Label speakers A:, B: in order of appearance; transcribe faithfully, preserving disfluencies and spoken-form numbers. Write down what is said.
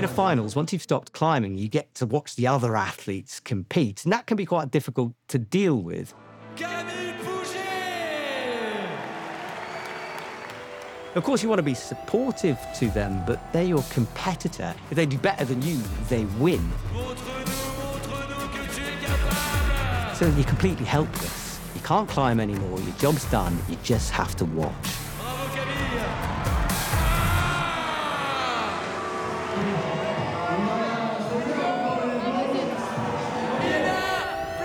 A: a finals, once you've stopped climbing, you get to watch the other athletes compete, and that can be quite difficult to deal with. Of course, you want to be supportive to them, but they're your competitor. If they do better than you, they win. So you're completely helpless. You can't climb anymore, your job's done, you just have to watch.